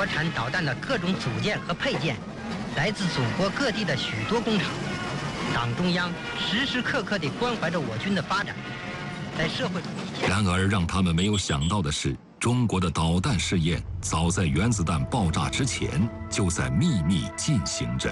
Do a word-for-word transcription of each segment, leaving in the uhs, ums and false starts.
国产导弹的各种组件和配件，来自祖国各地的许多工厂。党中央时时刻刻地关怀着我军的发展，在社会主义。 然而，让他们没有想到的是，中国的导弹试验早在原子弹爆炸之前就在秘密进行着。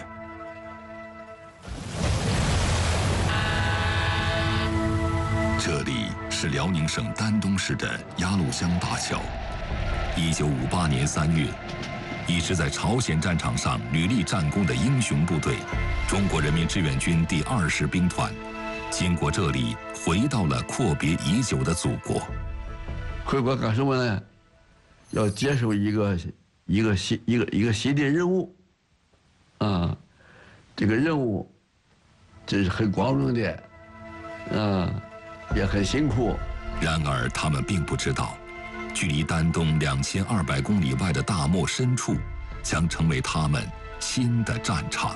这里是辽宁省丹东市的鸭绿江大桥。一九五八年三月，一直在朝鲜战场上屡立战功的英雄部队——中国人民志愿军第二十兵团，经过这里，回到了阔别已久的祖国。 回国干什么呢？要接受一个一个新一个一个新的任务，啊，这个任务这是很光荣的，啊，也很辛苦。 然而，他们并不知道，距离丹东两千二百公里外的大漠深处，将成为他们新的战场。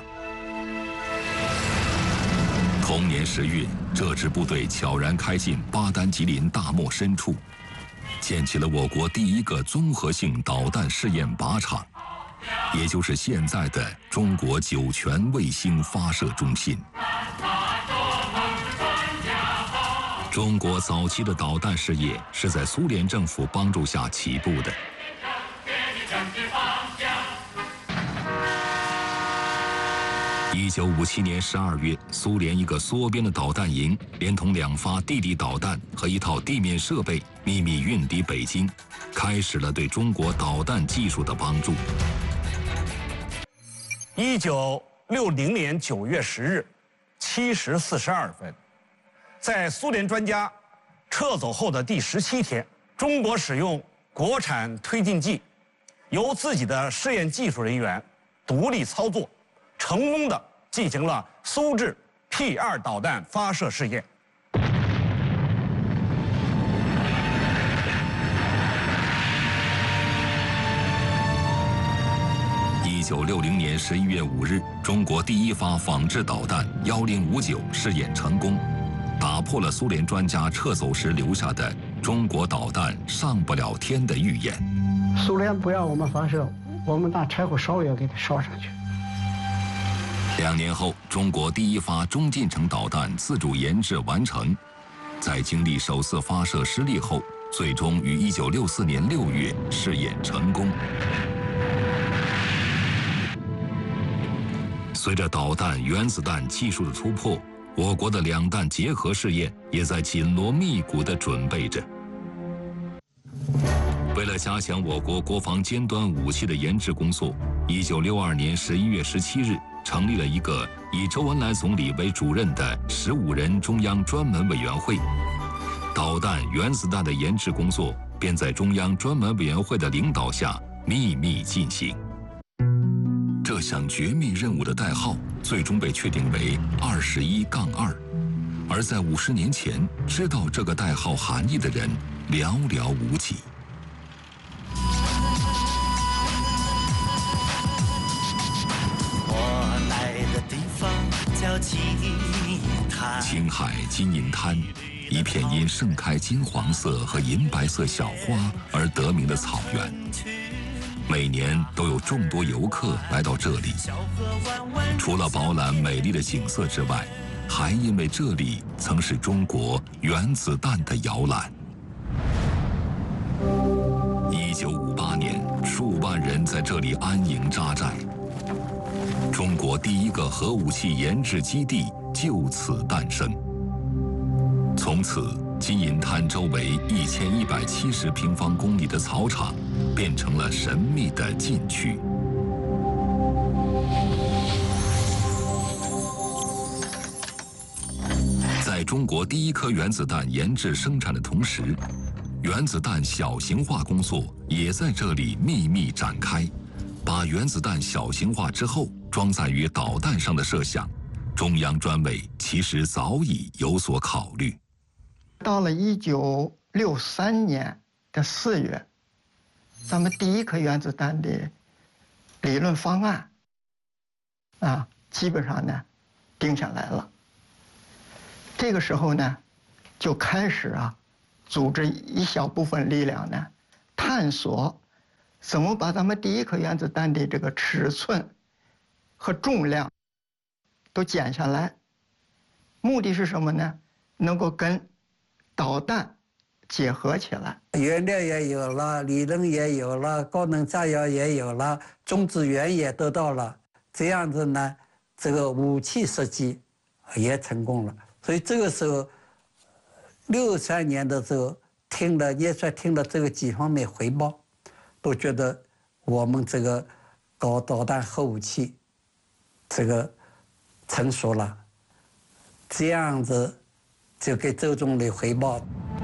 同年十月，这支部队悄然开进巴丹吉林大漠深处，建起了我国第一个综合性导弹试验靶场，也就是现在的中国酒泉卫星发射中心。中国早期的导弹事业是在苏联政府帮助下起步的。一九五七年十二月，苏联一个缩编的导弹营，连同两发地地导弹和一套地面设备，秘密运抵北京，开始了对中国导弹技术的帮助。 一九六零年九月十日七时四十二分，在苏联专家撤走后的第十七天，中国使用国产推进剂，由自己的试验技术人员独立操作，成功的进行了苏制 P 二导弹发射试验。 一九六零年十一月五日，中国第一发仿制导弹幺零五九试验成功，打破了苏联专家撤走时留下的中国导弹上不了天的预言。 苏联不让我们发射，我们拿柴火烧也给它烧上去。 两年后，中国第一发中近程导弹自主研制完成，在经历首次发射失利后，最终于一九六四年六月试验成功。随着导弹、原子弹技术的突破，我国的两弹结合试验也在紧锣密鼓地准备着。为了加强我国国防尖端武器的研制工作，一九六二年十一月十七日，成立了一个以周恩来总理为主任的十五人中央专门委员会。导弹、原子弹的研制工作便在中央专门委员会的领导下秘密进行。这项绝密任务的代号最终被确定为二十一杠二，而在五十年前，知道这个代号含义的人寥寥无几。 我来的地方叫金银滩， 青海金银滩，一片因盛开金黄色和银白色小花而得名的草原。每年都有众多游客来到这里，除了饱览美丽的景色之外，还因为这里曾是中国原子弹的摇篮。一九五八年，数万人在这里安营扎寨，中国第一个核武器研制基地就此诞生。从此，金银滩周围一千一百七十平方公里的草场变成了神秘的禁区。在中国第一颗原子弹研制生产的同时，原子弹小型化工作也在这里秘密展开。把原子弹小型化之后装载于导弹上的设想，中央专委其实早已有所考虑。 到了一九六三年的四月，咱们第一颗原子弹的理论方案啊，基本上呢定下来了。这个时候呢，就开始啊，组织一小部分力量呢，探索怎么把咱们第一颗原子弹的这个尺寸和重量都减下来？目的是什么呢？能够跟导弹结合起来。 原料也有了，理论也有了，高能炸药也有了，种子源也得到了，这样子呢，这个武器设计也成功了。所以这个时候，六三年的时候，听了叶帅听了这个几方面回报，都觉得我们这个搞导弹核武器，这个成熟了，这样子就给周总理回报。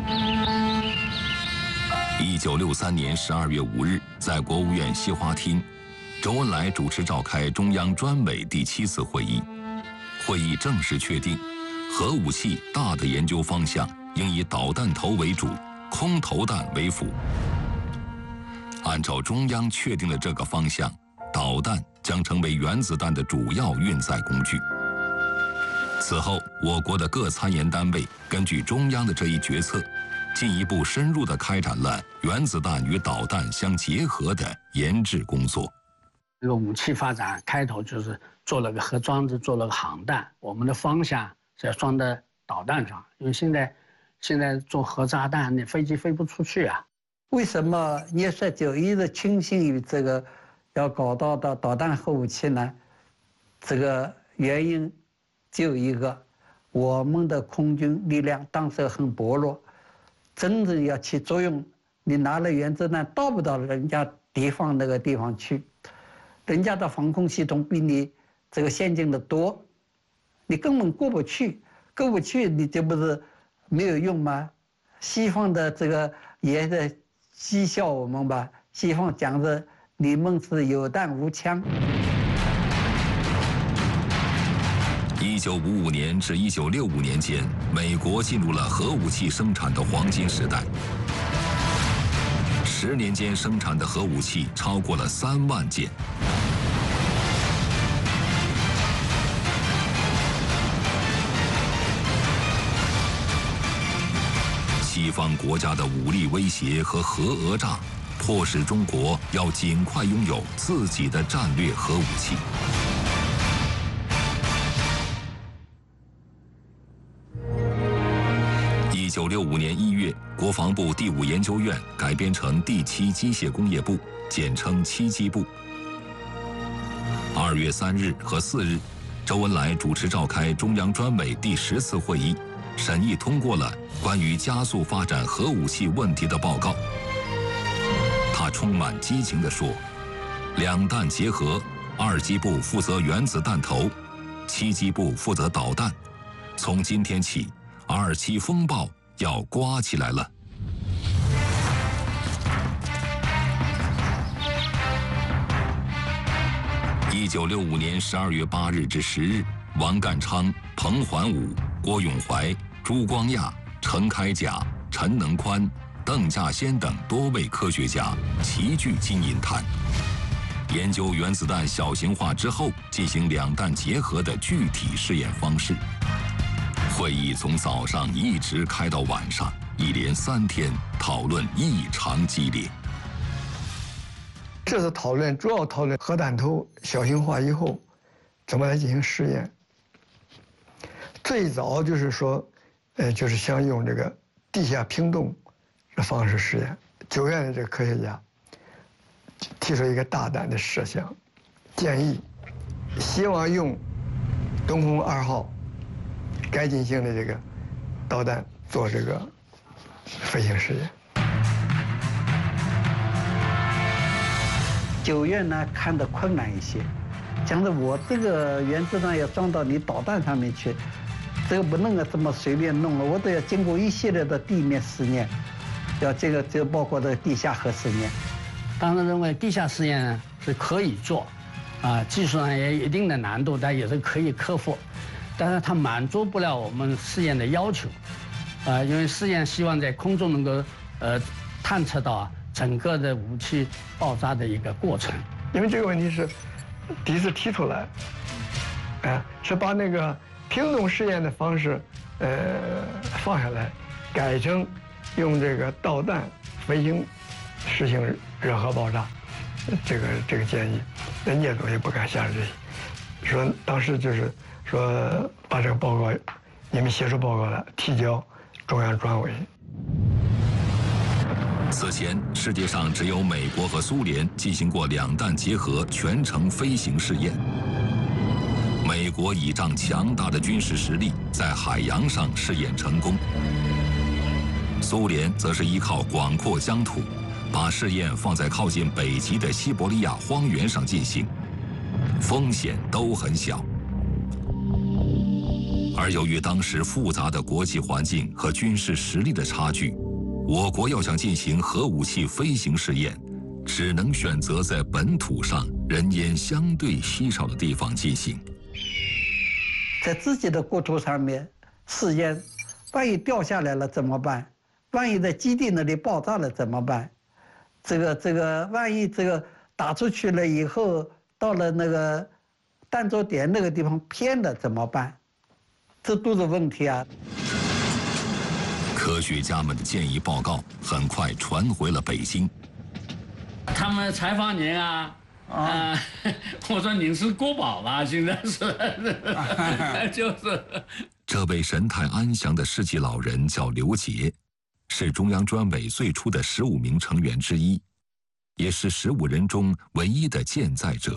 一九六三年十二月五日，在国务院西花厅，周恩来主持召开中央专委第七次会议。会议正式确定，核武器大的研究方向应以导弹头为主，空投弹为辅。按照中央确定的这个方向，导弹将成为原子弹的主要运载工具。此后，我国的各参研单位根据中央的这一决策，进一步深入地开展了原子弹与导弹相结合的研制工作。 这个武器发展开头就是做了个核装置，做了个航弹，我们的方向是要装在导弹上，因为现在现在做核炸弹，你飞机飞不出去啊。 为什么叶帅就一直倾心于这个要搞到的导弹核武器呢？这个原因就一个，我们的空军力量当时很薄弱，真正要起作用，你拿了原子弹到不到人家敌方那个地方去，人家的防空系统比你这个先进的多，你根本过不去，过不去你这不是没有用吗？西方的这个也在讥笑我们吧，西方讲着你们是有弹无枪。 一九五五年至一九六五年间，美国进入了核武器生产的黄金时代。十年间生产的核武器超过了三万件。西方国家的武力威胁和核讹诈，迫使中国要尽快拥有自己的战略核武器。一九六五年一月，国防部第五研究院改编成第七机械工业部，简称七机部。二月三日和四日，周恩来主持召开中央专委第十次会议，审议通过了关于加速发展核武器问题的报告。他充满激情地说：“两弹结合，二机部负责原子弹头，七机部负责导弹。从今天起，二七风暴要刮起来了。”一九六五年十二月八日至十日，王淦昌、彭桓武、郭永怀、朱光亚、陈开甲、陈能宽、邓稼先等多位科学家齐聚金银滩，研究原子弹小型化之后进行两弹结合的具体试验方式。会议从早上一直开到晚上，一连三天，讨论异常激烈。 这次讨论主要讨论核弹头小型化以后怎么来进行试验。最早就是说，呃，就是想用这个地下平洞的方式实验。九院的这个科学家提出一个大胆的设想，建议希望用东风二号改进型的这个导弹做这个飞行试验。 九院呢看得困难一些，讲着我这个原子弹要装到你导弹上面去，这个不能够这么随便弄了，我都要经过一系列的地面试验，要这个这个包括这地下核试验。 当然认为地下试验是可以做，啊，技术上也有一定的难度，但也是可以克服，但是它满足不了我们试验的要求，啊，因为试验希望在空中能够呃探测到啊整个的武器爆炸的一个过程。 因为这个问题是第一次提出来，哎，是把那个平洞试验的方式，呃，放下来，改成用这个导弹飞行实行热核爆炸。 这个这个建议，那聂总也不敢下这，说当时就是说把这个报告，你们写出报告来提交中央专委。 此前，世界上只有美国和苏联进行过两弹结合全程飞行试验。美国倚仗强大的军事实力，在海洋上试验成功；苏联则是依靠广阔疆土，把试验放在靠近北极的西伯利亚荒原上进行，风险都很小。而由于当时复杂的国际环境和军事实力的差距，我国要想进行核武器飞行试验，只能选择在本土上人烟相对稀少的地方进行。 在自己的国土上面试验，万一掉下来了怎么办？万一在基地那里爆炸了怎么办？这个这个，万一这个打出去了以后，到了那个弹着点那个地方偏了怎么办？这都是问题啊。 科学家们的建议报告很快传回了北京。 他们采访您啊，啊、呃，我说您是国宝吧？现在是，就是。 这位神态安详的世纪老人叫刘杰，是中央专委最初的十五名成员之一，也是十五人中唯一的健在者。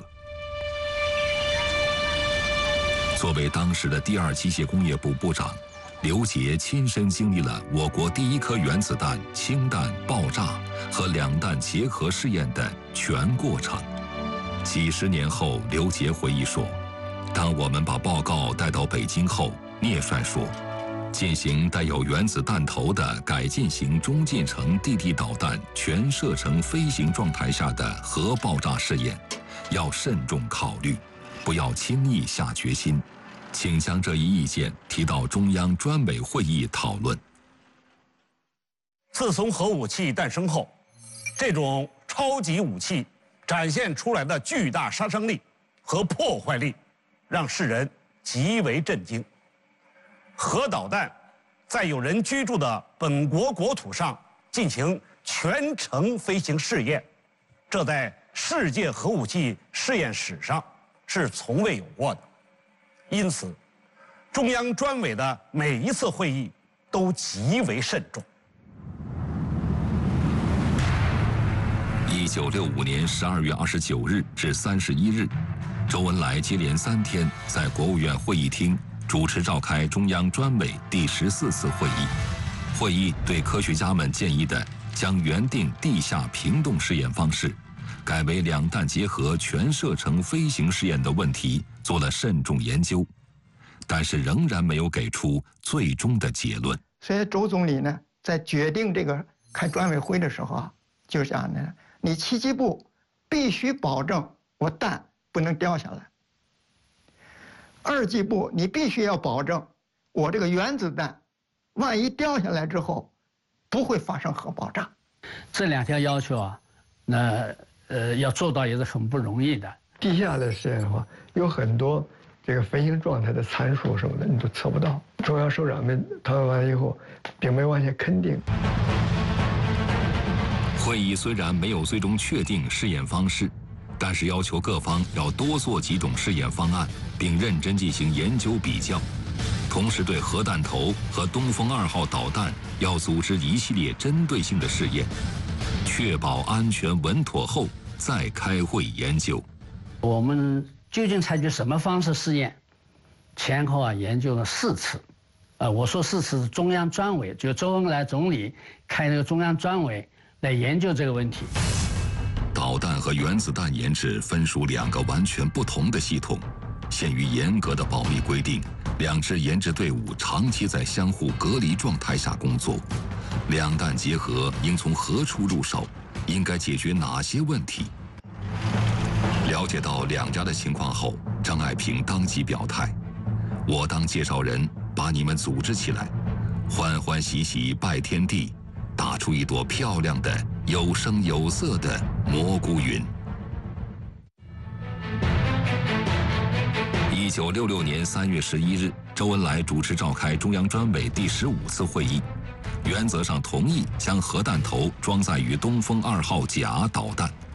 作为当时的第二机械工业部部长，刘杰亲身经历了我国第一颗原子弹氢弹爆炸和两弹结合试验的全过程。几十年后，刘杰回忆说，当我们把报告带到北京后，聂帅说，进行带有原子弹头的改进型中近程地地导弹全射程飞行状态下的核爆炸试验，要慎重考虑，不要轻易下决心，请将这一意见提到中央专委会议讨论。 自从核武器诞生后，这种超级武器展现出来的巨大杀伤力和破坏力，让世人极为震惊。核导弹在有人居住的本国国土上进行全程飞行试验，这在世界核武器试验史上是从未有过的。因此，中央专委的每一次会议都极为慎重。 一九六五年十二月二十九日至三十一日，周恩来接连三天在国务院会议厅主持召开中央专委第十四次会议。会议对科学家们建议的将原定地下平动试验方式改为两弹结合全射程飞行试验的问题做了慎重研究，但是仍然没有给出最终的结论。 所以周总理呢，在决定这个开专委会的时候啊，就讲呢，你七机部必须保证我弹不能掉下来。二机部你必须要保证我这个原子弹万一掉下来之后不会发生核爆炸。 这两条要求啊，那呃要做到也是很不容易的。 地下的实验的话，有很多这个飞行状态的参数什么的你都测不到。中央首长们讨论完以后，并没完全肯定。 会议虽然没有最终确定试验方式，但是要求各方要多做几种试验方案，并认真进行研究比较，同时对核弹头和东风二号导弹要组织一系列针对性的试验，确保安全稳妥后再开会研究。 我们究竟采取什么方式试验？前后啊研究了四次，呃，我说四次是中央专委，就周恩来总理开那个中央专委来研究这个问题。 导弹和原子弹研制分属两个完全不同的系统，限于严格的保密规定，两支研制队伍长期在相互隔离状态下工作。两弹结合应从何处入手？应该解决哪些问题？了解到两家的情况后，张爱萍当即表态：“我当介绍人，把你们组织起来，欢欢喜喜拜天地，打出一朵漂亮的有声有色的蘑菇云。”一九六六年三月十一日，周恩来主持召开中央专委第十五次会议，原则上同意将核弹头装载于东风二号甲导弹。